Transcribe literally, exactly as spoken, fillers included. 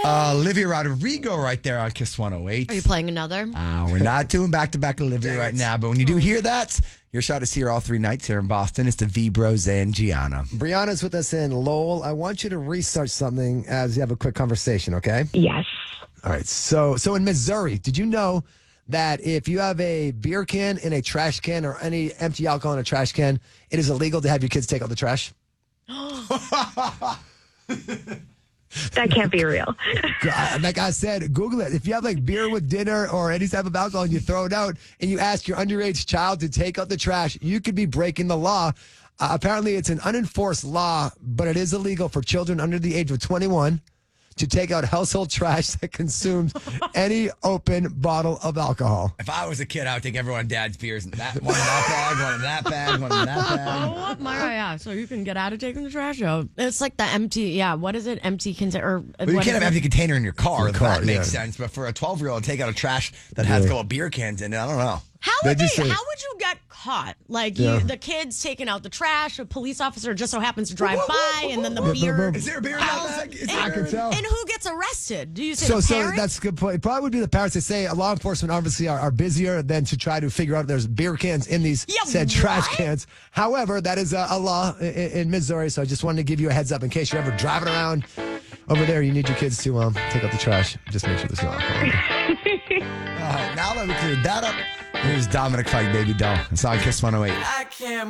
Uh, Olivia Rodrigo right there on Kiss one oh eight. Are you playing another? Uh, we're not doing back-to-back Olivia right now, but when you do hear that, your shot to see her all three nights here in Boston. It's the V-Bros and Gianna. Brianna's with us in Lowell. I want you to research something as you have a quick conversation, okay? Yes. All right. So, so in Missouri, did you know that if you have a beer can in a trash can or any empty alcohol in a trash can, it is illegal to have your kids take out the trash? That can't be real. Like I said, Google it. If you have like beer with dinner or any type of alcohol and you throw it out and you ask your underage child to take out the trash, you could be breaking the law. Uh, apparently, it's an unenforced law, but it is illegal for children under the age of twenty-one to take out household trash that consumes any open bottle of alcohol. If I was a kid, I would take everyone dad's beers. That, one in that bag, one in that bag, one in that bag. Oh, my, yeah. So you can get out of taking the trash out. It's like the empty, yeah, what is it? Empty container. Well, you can't have an empty container in your car. Your car, that makes yeah. sense. But for a twelve-year-old to take out a trash that has a couple of beer cans in it, I don't know. How would They they, just say- how would you get caught? Like Yeah. you, the kids taking out the trash, a police officer just so happens to drive Whoa, whoa, by, whoa, and then the whoa, beer. whoa, whoa. Is there a beer in that bag? Is and, I can tell. and who gets arrested? Do you say So, the so parent? that's a good point. It probably would be the parents. They say law enforcement obviously are, are busier than to try to figure out if there's beer cans in these Yeah, said trash what? cans. However, that is a, a law in, in Missouri. So I just wanted to give you a heads up in case you're ever driving around over there. You need your kids to um, take out the trash. Just make sure there's no alcohol. All right, now that we cleared that up, here's Dominic Fike, Baby Doll. It's on Kiss one oh eight. I can't